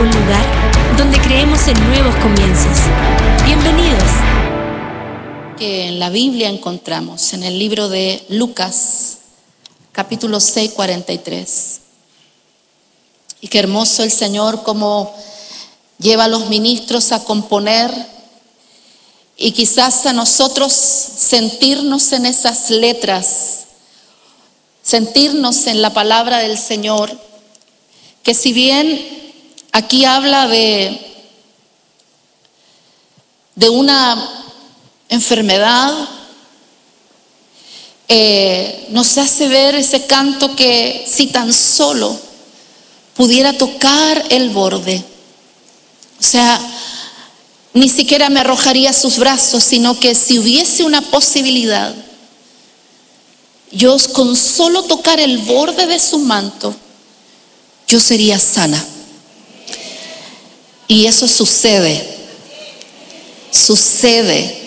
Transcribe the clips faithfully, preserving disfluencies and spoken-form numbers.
un lugar donde creemos en nuevos comienzos. Bienvenidos. Que en la Biblia encontramos en el libro de Lucas, capítulo seis, cuarenta y tres. Y qué hermoso el Señor como lleva a los ministros a componer y quizás a nosotros sentirnos en esas letras, sentirnos en la palabra del Señor, que si bien aquí habla de, de una enfermedad, eh, nos hace ver ese canto que si tan solo pudiera tocar el borde, o sea, ni siquiera me arrojaría a sus brazos, sino que si hubiese una posibilidad, yo con solo tocar el borde de su manto, yo sería sana. Y eso sucede, sucede.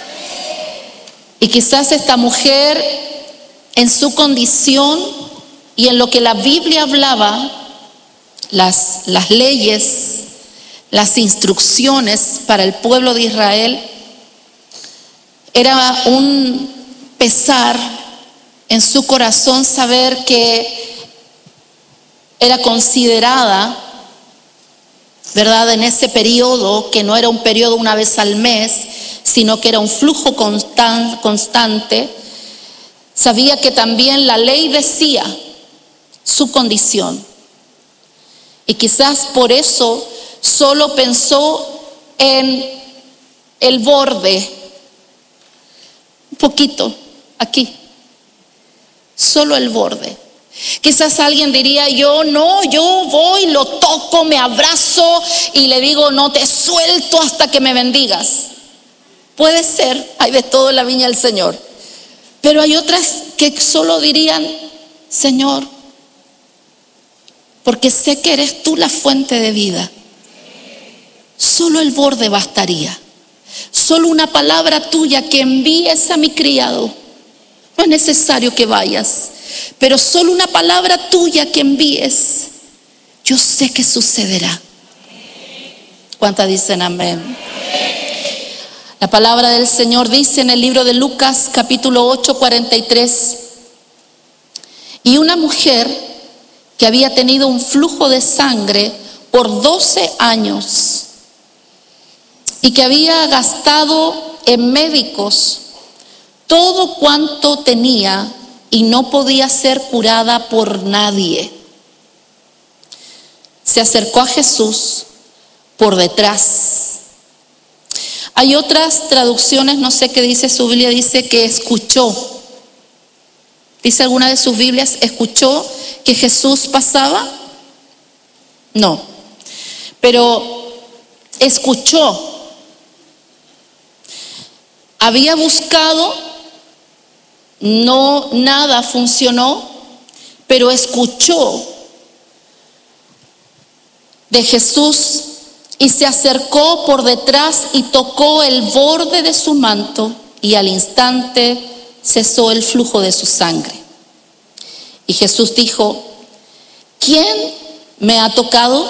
Y quizás esta mujer, en su condición y en lo que la Biblia hablaba, las, las leyes, las instrucciones para el pueblo de Israel, era un pesar en su corazón saber que era considerada, ¿verdad?, en ese periodo, que no era un periodo una vez al mes, sino que era un flujo constan, constante, sabía que también la ley decía su condición. Y quizás por eso solo pensó en el borde, un poquito, aquí, solo el borde. Quizás alguien diría, yo no, yo voy, lo toco, me abrazo y le digo, no te suelto hasta que me bendigas. Puede ser, hay de todo en la viña del Señor. Pero hay otras que solo dirían, Señor, porque sé que eres tú la fuente de vida. Solo el borde bastaría. Solo una palabra tuya que envíes a mi criado. No es necesario que vayas, pero solo una palabra tuya que envíes, yo sé que sucederá. ¿Cuántas dicen amén? La palabra del Señor dice en el libro de Lucas, capítulo ocho, cuarenta y tres. Y una mujer que había tenido un flujo de sangre por doce años y que había gastado en médicos todo cuanto tenía y no podía ser curada por nadie, se acercó a Jesús por detrás. Hay otras traducciones, no sé qué dice su Biblia, dice que escuchó. ¿Dice alguna de sus Biblias, escuchó que Jesús pasaba? No, pero escuchó. Había buscado, no, nada funcionó, pero escuchó de Jesús y se acercó por detrás y tocó el borde de su manto y al instante cesó el flujo de su sangre. Y Jesús dijo, ¿quién me ha tocado?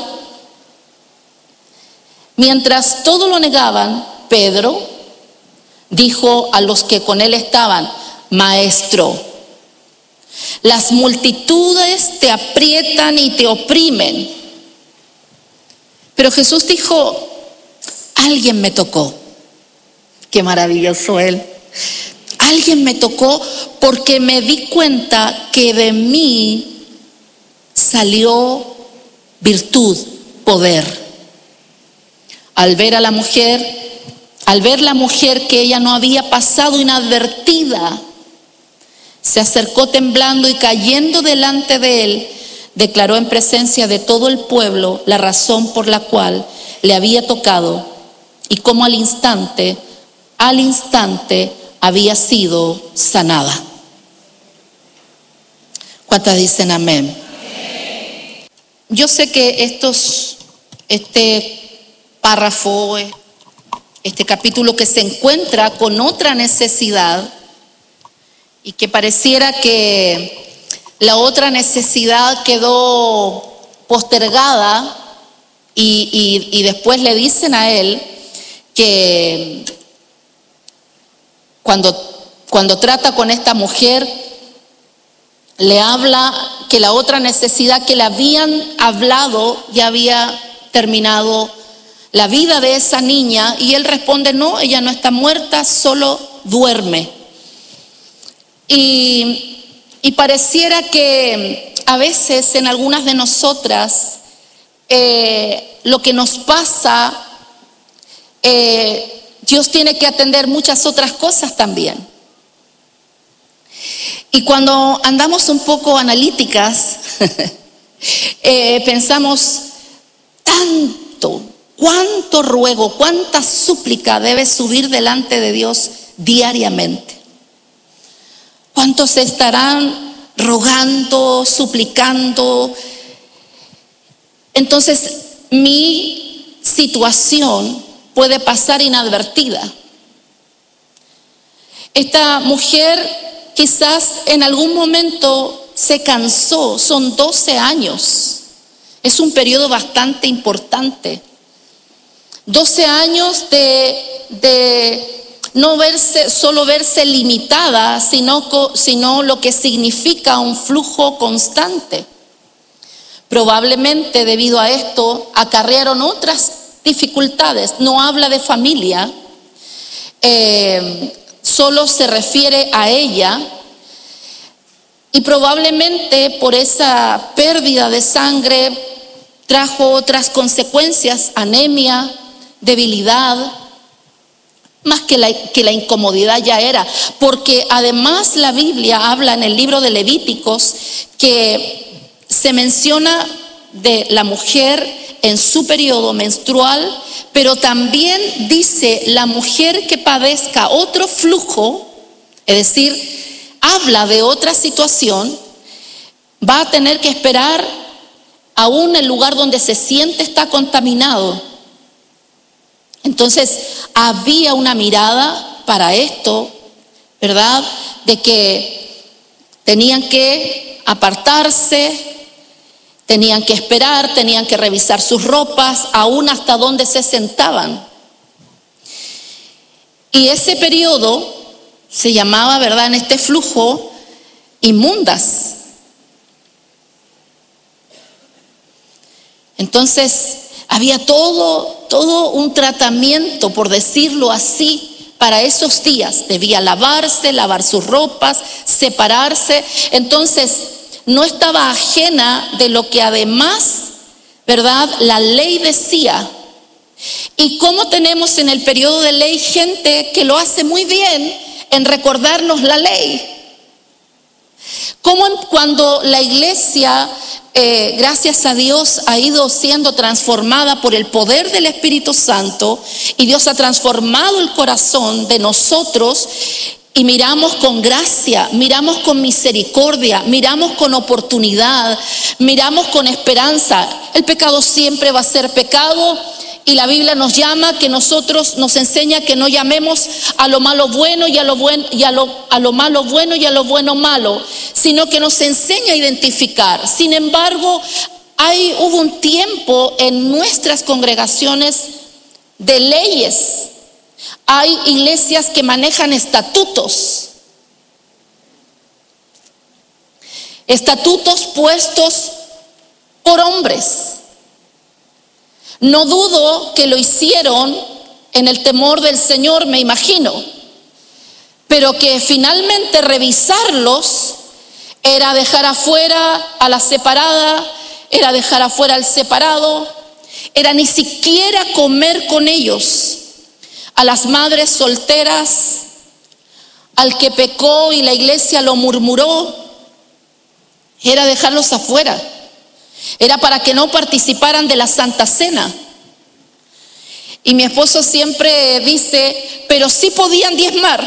Mientras todos lo negaban, Pedro dijo a los que con él estaban, Maestro, las multitudes te aprietan y te oprimen. Pero Jesús dijo, alguien me tocó. Qué maravilloso él. Alguien me tocó porque me di cuenta que de mí salió virtud, poder. Al ver a la mujer, al ver la mujer que ella no había pasado inadvertida, se acercó temblando y cayendo delante de él, declaró en presencia de todo el pueblo la razón por la cual le había tocado y cómo al instante, al instante había sido sanada. ¿Cuántas dicen amén? Amén. Yo sé que estos, este párrafo, este capítulo que se encuentra con otra necesidad y que pareciera que la otra necesidad quedó postergada y, y, y después le dicen a él que cuando, cuando trata con esta mujer, le habla que la otra necesidad que le habían hablado ya había terminado la vida de esa niña, y él responde: no, ella no está muerta, solo duerme. Y, y pareciera que a veces en algunas de nosotras eh, lo que nos pasa, eh, Dios tiene que atender muchas otras cosas también. Y cuando andamos un poco analíticas, eh, pensamos: tanto, cuánto ruego, cuánta súplica debe subir delante de Dios diariamente. ¿Cuántos se estarán rogando, suplicando? Entonces, mi situación puede pasar inadvertida. Esta mujer quizás en algún momento se cansó, son doce años, es un periodo bastante importante. doce años de, de no verse, solo verse limitada, sino, sino lo que significa un flujo constante. Probablemente debido a esto acarrearon otras dificultades. No habla de familia, eh, solo se refiere a ella, y probablemente por esa pérdida de sangre trajo otras consecuencias: anemia, debilidad, más que la, que la incomodidad ya era, porque además la Biblia habla en el libro de Levíticos que se menciona de la mujer en su periodo menstrual, pero también dice la mujer que padezca otro flujo, es decir, habla de otra situación, va a tener que esperar aún el lugar donde se siente está contaminado. Entonces había una mirada para esto, ¿verdad? De que tenían que apartarse, tenían que esperar, tenían que revisar sus ropas, aún hasta donde se sentaban. Y ese periodo se llamaba, ¿verdad?, en este flujo, inmundas. Entonces había todo, todo un tratamiento, por decirlo así, para esos días. Debía lavarse, lavar sus ropas, separarse. Entonces no estaba ajena de lo que además, ¿verdad?, la ley decía. Y como tenemos en el periodo de ley gente que lo hace muy bien en recordarnos la ley. Como cuando la iglesia, eh, gracias a Dios, ha ido siendo transformada por el poder del Espíritu Santo, y Dios ha transformado el corazón de nosotros, y miramos con gracia, miramos con misericordia, miramos con oportunidad, miramos con esperanza. El pecado siempre va a ser pecado, y la Biblia nos llama, que nosotros nos enseña que no llamemos a lo malo bueno y a lo bueno y a lo, a lo malo bueno y a lo bueno malo, sino que nos enseña a identificar. Sin embargo, hay, hubo un tiempo en nuestras congregaciones de leyes. Hay iglesias que manejan estatutos, estatutos puestos por hombres. No dudo que lo hicieron en el temor del Señor, me imagino, pero que finalmente revisarlos era dejar afuera a la separada, era dejar afuera al separado, era ni siquiera comer con ellos. A las madres solteras, al que pecó y la iglesia lo murmuró, era dejarlos afuera. Era para que no participaran de la Santa Cena. Y mi esposo siempre dice, pero sí podían diezmar.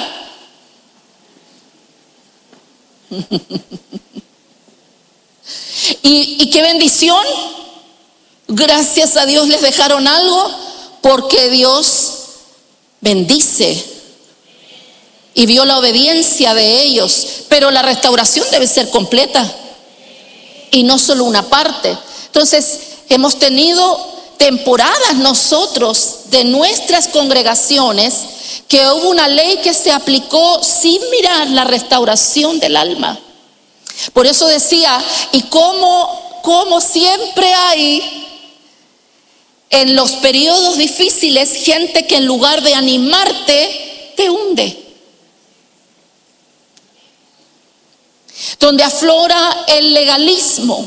y, y qué bendición. Gracias a Dios les dejaron algo, porque Dios bendice y vio la obediencia de ellos. Pero la restauración debe ser completa y no solo una parte. Entonces hemos tenido temporadas nosotros de nuestras congregaciones que hubo una ley que se aplicó sin mirar la restauración del alma. Por eso decía, y como, como siempre hay en los periodos difíciles gente que en lugar de animarte, te hunde. Donde aflora el legalismo.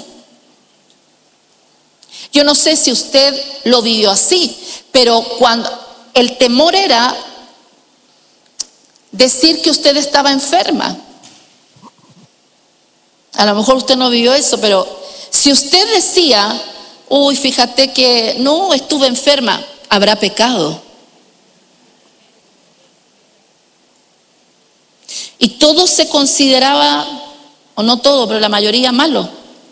Yo no sé si usted lo vivió así, pero cuando el temor era decir que usted estaba enferma. A lo mejor usted no vivió eso, pero si usted decía, uy, fíjate que no, estuve enferma, habrá pecado. Y todo se consideraba, o no todo, pero la mayoría malo.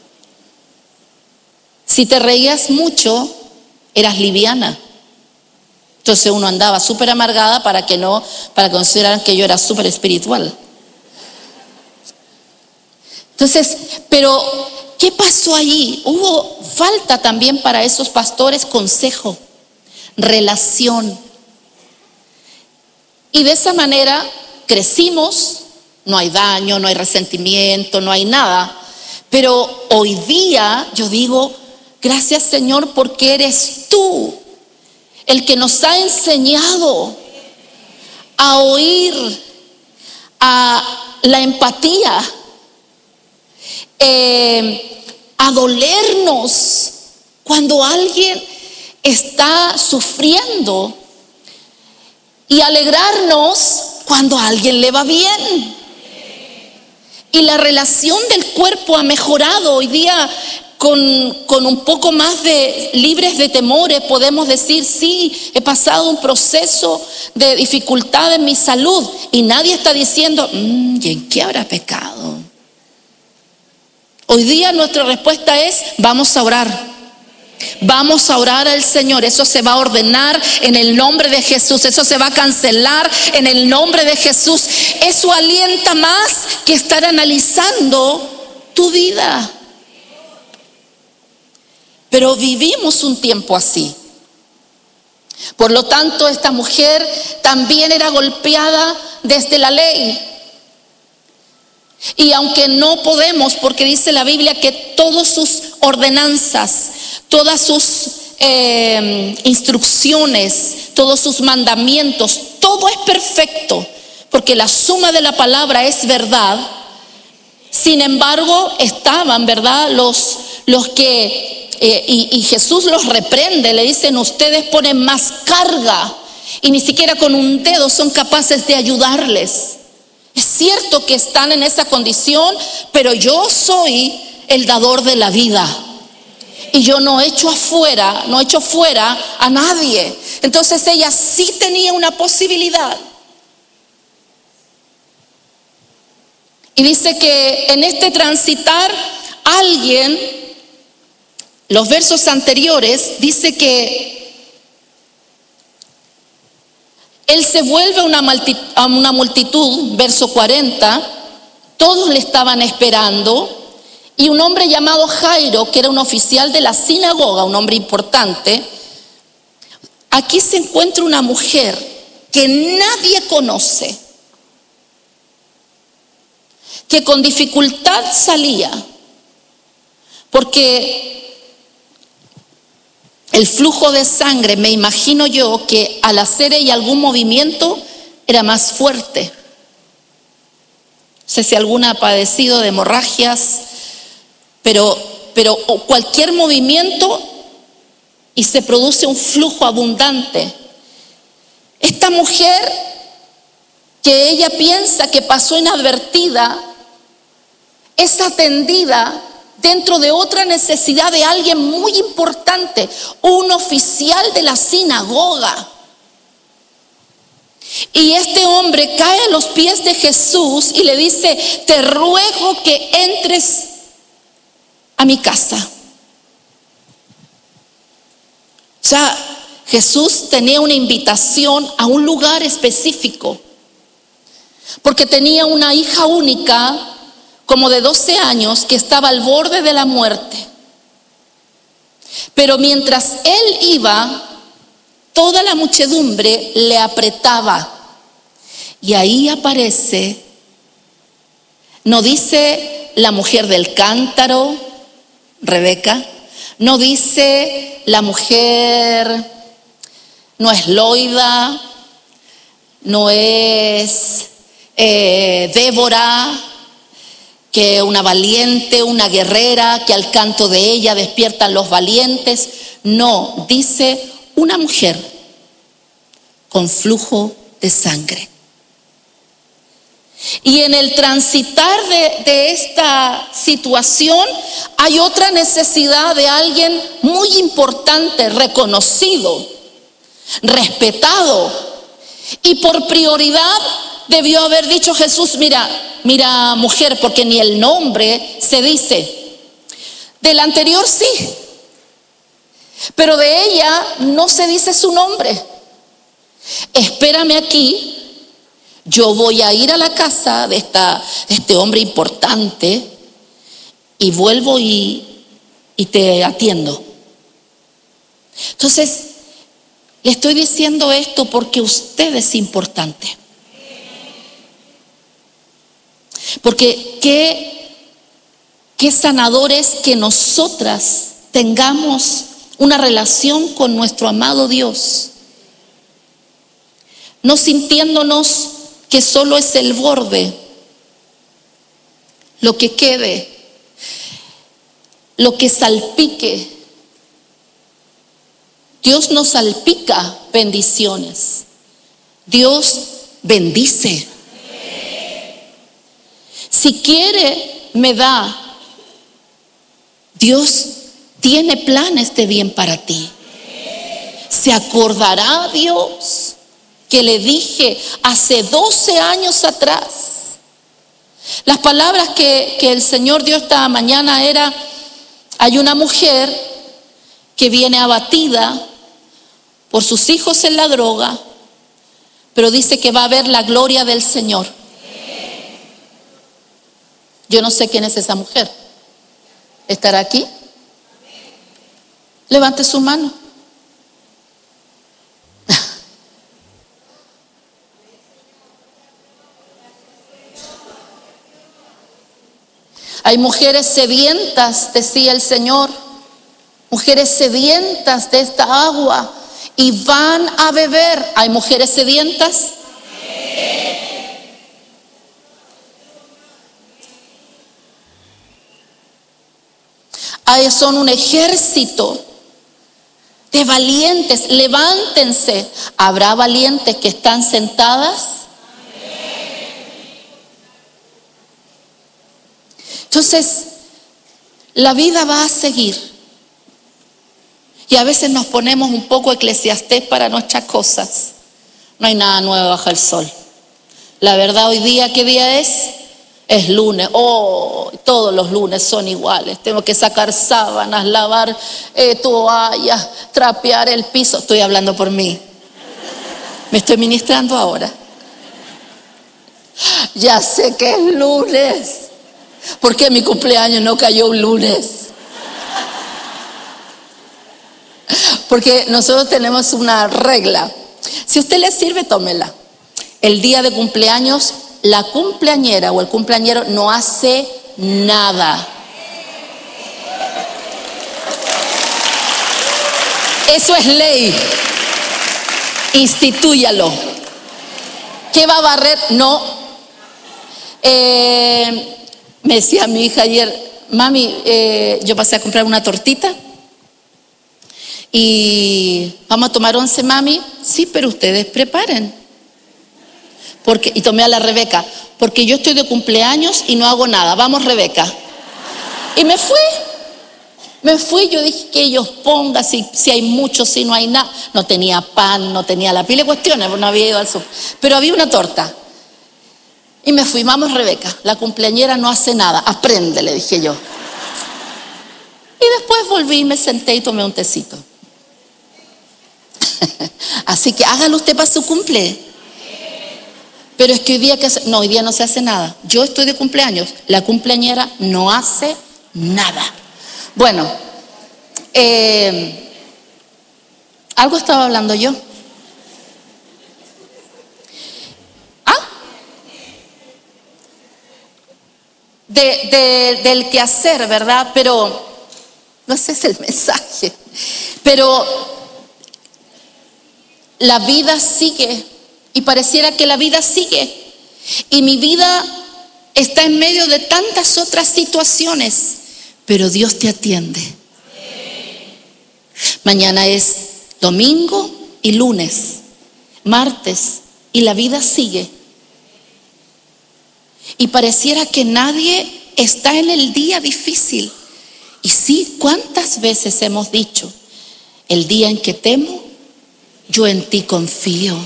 Si te reías mucho, eras liviana. Entonces uno andaba súper amargada para que no, para que consideraran que yo era súper espiritual. Entonces, pero ¿qué pasó allí? Hubo falta también para esos pastores consejo, relación. Y de esa manera crecimos, no hay daño, no hay resentimiento, no hay nada. Pero hoy día yo digo, gracias Señor porque eres tú el que nos ha enseñado a oír, a la empatía, eh, a dolernos cuando alguien está sufriendo y alegrarnos cuando a alguien le va bien. Y la relación del cuerpo ha mejorado hoy día. Con, con un poco más de libres de temores podemos decir, sí, he pasado un proceso de dificultad en mi salud y nadie está diciendo, mmm, ¿y en qué habrá pecado? Hoy día nuestra respuesta es, vamos a orar. Vamos a orar al Señor. Eso se va a ordenar en el nombre de Jesús. Eso se va a cancelar en el nombre de Jesús. Eso alienta más que estar analizando tu vida. Pero vivimos un tiempo así. Por lo tanto, esta mujer también era golpeada desde la ley. Y aunque no podemos, porque dice la Biblia que todas sus ordenanzas, todas sus eh, instrucciones, todos sus mandamientos, todo es perfecto, porque la suma de la palabra es verdad. Sin embargo, estaban, ¿verdad? Los, los que... Eh, y, y Jesús los reprende, le dicen, ustedes ponen más carga y ni siquiera con un dedo son capaces de ayudarles. Es cierto que están en esa condición, pero yo soy el dador de la vida y yo no echo afuera, no echo fuera a nadie. Entonces ella sí tenía una posibilidad. Y dice que en este transitar alguien, los versos anteriores, dice que él se vuelve una multitud, a una multitud, verso cuarenta, todos le estaban esperando, y un hombre llamado Jairo, que era un oficial de la sinagoga, un hombre importante. Aquí se encuentra una mujer que nadie conoce, que con dificultad salía, porque el flujo de sangre, me imagino yo que al hacer ella algún movimiento era más fuerte. No sé si alguna ha padecido de hemorragias, pero, pero cualquier movimiento y se produce un flujo abundante. Esta mujer, que ella piensa que pasó inadvertida, es atendida dentro de otra necesidad de alguien muy importante, un oficial de la sinagoga. Y este hombre cae a los pies de Jesús y le dice, te ruego que entres a mi casa. O sea, Jesús tenía una invitación a un lugar específico, porque tenía una hija única, como de doce años, que estaba al borde de la muerte. Pero mientras él iba, toda la muchedumbre le apretaba. Y ahí aparece, no dice la mujer del cántaro, Rebeca, no dice la mujer, no es Loida, no es eh, Débora, que una valiente, una guerrera, que al canto de ella despiertan los valientes. No, dice una mujer con flujo de sangre. Y en el transitar de, de esta situación hay otra necesidad de alguien muy importante, reconocido, respetado. Y por prioridad debió haber dicho Jesús, mira, mira mujer, porque ni el nombre se dice. Del anterior sí, pero de ella no se dice su nombre. Espérame aquí. Yo voy a ir a la casa de, esta, de este hombre importante y vuelvo y, y te atiendo. Entonces, le estoy diciendo esto porque usted es importante. Porque qué, qué sanador es que nosotras tengamos una relación con nuestro amado Dios, no sintiéndonos que solo es el borde, lo que quede, lo que salpique. Dios no salpica bendiciones, Dios bendice. Si quiere, me da. Dios tiene planes de bien para ti. ¿Se acordará Dios que le dije hace doce años atrás? Las palabras que, que el Señor dio esta mañana era: hay una mujer que viene abatida por sus hijos en la droga, pero dice que va a ver la gloria del Señor. Yo no sé quién es esa mujer. ¿Estará aquí? Levante su mano. Hay mujeres sedientas, decía el Señor, mujeres sedientas de esta agua y van a beber. ¿Hay mujeres sedientas? Ahí son un ejército de valientes. Levántense. ¿Habrá valientes que están sentadas? Entonces, la vida va a seguir. Y a veces nos ponemos un poco Eclesiastés para nuestras cosas. No hay nada nuevo bajo el sol. La verdad, hoy día, ¿qué día es? Es lunes. Oh, todos los lunes son iguales. Tengo que sacar sábanas, lavar eh, toallas, trapear el piso. Estoy hablando por mí. Me estoy ministrando ahora. Ya sé que es lunes. ¿Por qué mi cumpleaños no cayó un lunes? Porque nosotros tenemos una regla. Si a usted le sirve, tómela. El día de cumpleaños, la cumpleañera o el cumpleañero no hace nada. Eso es ley. Institúyalo. ¿Qué va a barrer? No. Eh... Me decía mi hija ayer, mami, eh, yo pasé a comprar una tortita y vamos a tomar once, mami. Sí, pero ustedes preparen. Porque, y tomé a la Rebeca, porque yo estoy de cumpleaños y no hago nada. Vamos, Rebeca. Y me fui. Me fui, yo dije que ellos pongan, si, si hay mucho, si no hay nada. No tenía pan, no tenía la pila de cuestiones, no había ido al súper. Pero había una torta. Y me fui, vamos Rebeca, la cumpleañera no hace nada, aprende, le dije yo. Y después volví, me senté y tomé un tecito. Así que hágalo usted para su cumple. Pero es que hoy día, que no, hoy día no se hace nada. Yo estoy de cumpleaños, la cumpleañera no hace nada. Bueno, Eh, algo estaba hablando yo. ¿Ah? De, de, del quehacer, ¿verdad? Pero no ese es el mensaje. Pero la vida sigue y pareciera que la vida sigue. Y mi vida está en medio de tantas otras situaciones, pero Dios te atiende. Mañana es domingo y lunes, martes, y la vida sigue. Y pareciera que nadie está en el día difícil. Y sí, ¿cuántas veces hemos dicho: el día en que temo, yo en ti confío?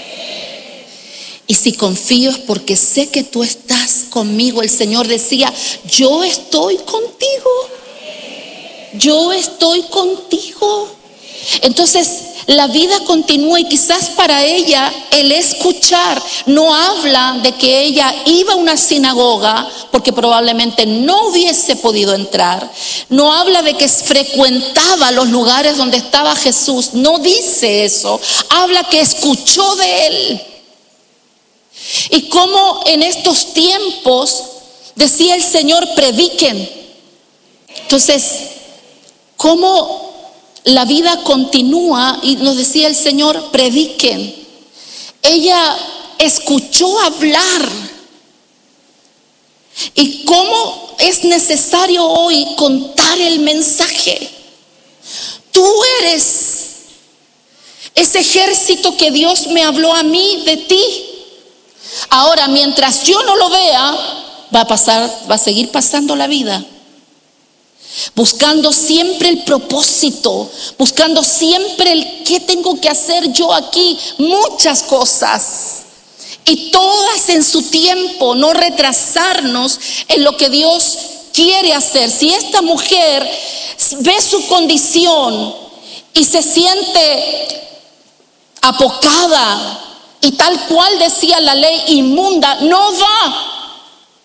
Y si confío es porque sé que tú estás conmigo. El Señor decía: yo estoy contigo. Yo estoy contigo. Entonces la vida continúa, y quizás para ella el escuchar no habla de que ella iba a una sinagoga, porque probablemente no hubiese podido entrar. No habla de que frecuentaba los lugares donde estaba Jesús. No dice eso. Habla que escuchó de él. Y como en estos tiempos decía el Señor: prediquen. Entonces, cómo la vida continúa, y nos decía el Señor: prediquen. Ella escuchó hablar. Y cómo es necesario hoy contar el mensaje. Tú eres ese ejército que Dios me habló a mí de ti. Ahora, mientras yo no lo vea, va a pasar, va a seguir pasando la vida, buscando siempre el propósito, buscando siempre el qué tengo que hacer yo aquí, muchas cosas, y todas en su tiempo, no retrasarnos en lo que Dios quiere hacer. Si esta mujer ve su condición y se siente apocada y tal cual decía la ley, inmunda, no va.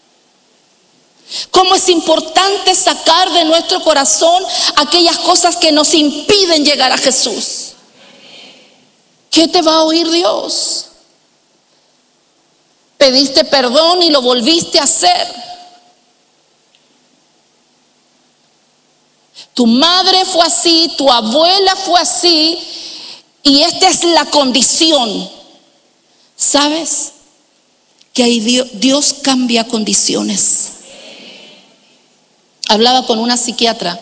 Cómo es importante sacar de nuestro corazón aquellas cosas que nos impiden llegar a Jesús. ¿Qué te va a oír Dios? Pediste perdón y lo volviste a hacer. Tu madre fue así, tu abuela fue así, y esta es la condición. ¿Sabes? Que ahí Dios, Dios cambia condiciones. Hablaba con una psiquiatra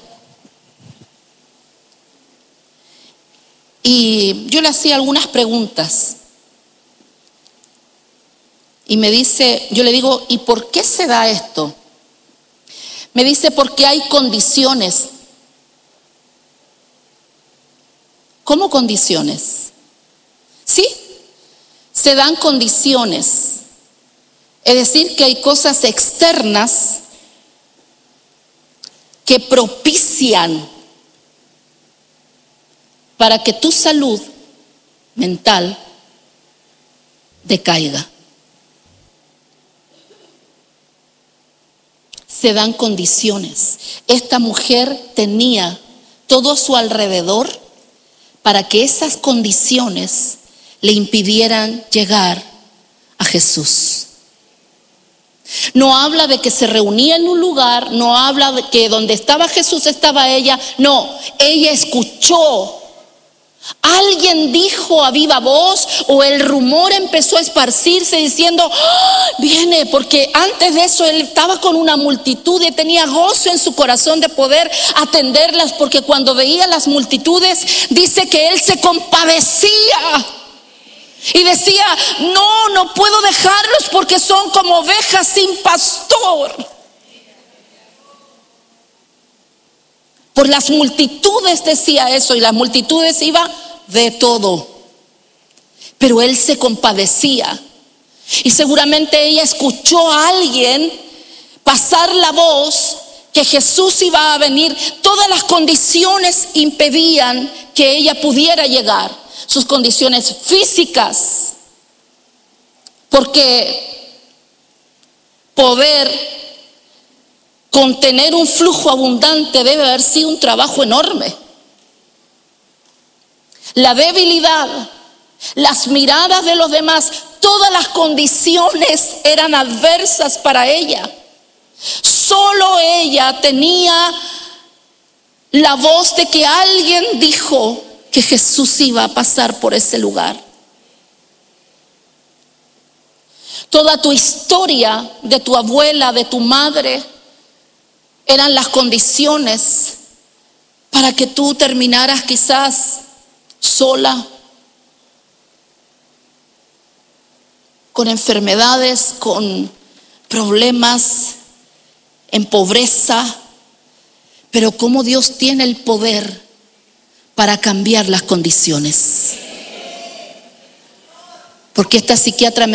y yo le hacía algunas preguntas. Y me dice, yo le digo: ¿y por qué se da esto? Me dice: porque hay condiciones. ¿Cómo condiciones? Sí, se dan condiciones. Es decir, que hay cosas externas que propician para que tu salud mental decaiga. Se dan condiciones. Esta mujer tenía todo a su alrededor para que esas condiciones le impidieran llegar a Jesús. No habla de que se reunía en un lugar, no habla de que donde estaba Jesús estaba ella. No, ella escuchó. Alguien dijo a viva voz, o el rumor empezó a esparcirse diciendo: ¡oh, viene! Porque antes de eso él estaba con una multitud y tenía gozo en su corazón de poder atenderlas, porque cuando veía las multitudes dice que él se compadecía y decía: no, no puedo dejarlos porque son como ovejas sin pastor. Por las multitudes decía eso, y las multitudes iba de todo, pero él se compadecía. Y seguramente ella escuchó a alguien pasar la voz que Jesús iba a venir. Todas las condiciones impedían que ella pudiera llegar, sus condiciones físicas, porque poder contener un flujo abundante debe haber sido un trabajo enorme. la debilidad, las miradas de los demás, todas las condiciones eran adversas para ella. Solo ella tenía la voz de que alguien dijo que Jesús iba a pasar por ese lugar. Toda tu historia de tu abuela, de tu madre, eran las condiciones para que tú terminaras quizás sola, con enfermedades, con problemas, en pobreza. Pero cómo Dios tiene el poder para cambiar las condiciones. Porque esta psiquiatra me